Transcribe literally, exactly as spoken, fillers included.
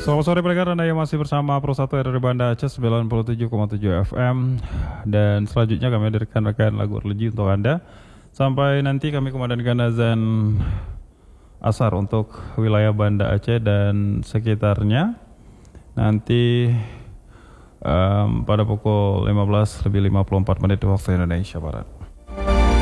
Selamat sore pendengar, Anda yang masih bersama Pro satu R R Banda Aceh sembilan puluh tujuh koma tujuh F M. Dan selanjutnya kami hadirkan rekan lagu religi untuk Anda. Sampai nanti kami kumandangkan azan asar untuk wilayah Banda Aceh dan sekitarnya. Nanti um, pada pukul lima belas lebih lima puluh empat menit waktu Indonesia Barat.